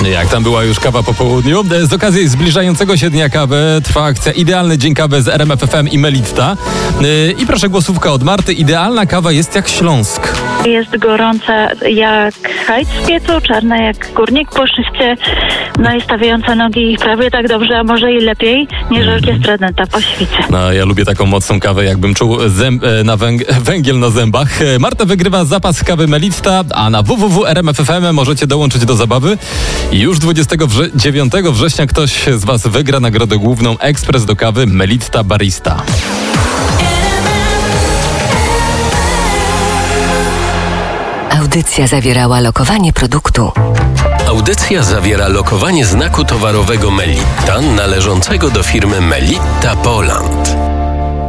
Jak tam była już kawa po południu? Z okazji zbliżającego się Dnia Kawy trwa akcja Idealny Dzień Kawy z RMF FM i Melitta. I proszę, głosówka od Marty. Idealna kawa jest jak Śląsk. Jest gorąca jak hajc w piecu, czarna jak górnik po szychcie, no i stawiająca nogi prawie tak dobrze, a może i lepiej niż orkiestra dęta po świcie. No, ja lubię taką mocną kawę, jakbym czuł węgiel na zębach. Marta wygrywa zapas kawy Melitta, a na www.rmf.fm możecie dołączyć do zabawy. I już 29 września ktoś z Was wygra nagrodę główną Ekspres do kawy Melitta Barista. Audycja zawierała lokowanie produktu. Audycja zawiera lokowanie znaku towarowego Melitta należącego do firmy Melitta Poland.